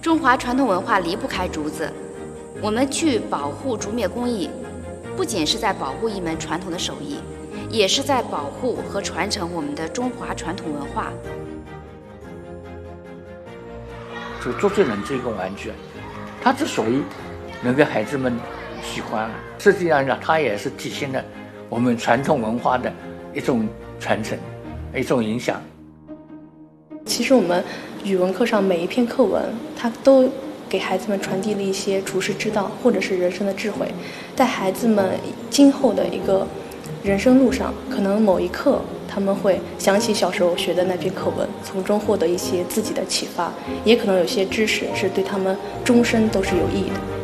中华传统文化离不开竹子，我们去保护竹篾工艺，不仅是在保护一门传统的手艺，也是在保护和传承我们的中华传统文化。 这个竹嘴人这个玩具，它之所以能给孩子们喜欢，实际上呢，它也是体现了我们传统文化的一种传承，一种影响。 其实我们语文课上每一篇课文，它都给孩子们传递了一些处世之道，或者是人生的智慧，在孩子们今后的一个人生路上，可能某一刻他们会想起小时候学的那篇课文，从中获得一些自己的启发，也可能有些知识是对他们终身都是有意义的。